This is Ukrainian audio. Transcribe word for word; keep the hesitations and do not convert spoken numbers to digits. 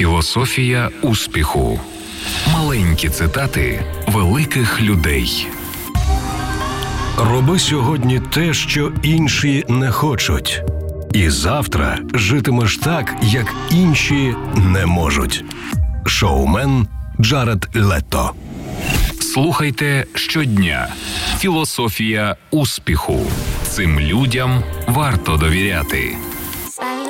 Філософія успіху. Маленькі цитати великих людей. Роби сьогодні те, що інші не хочуть. І завтра житимеш так, як інші не можуть. Шоумен Джаред Лето. Слухайте щодня. Філософія успіху. Цим людям варто довіряти.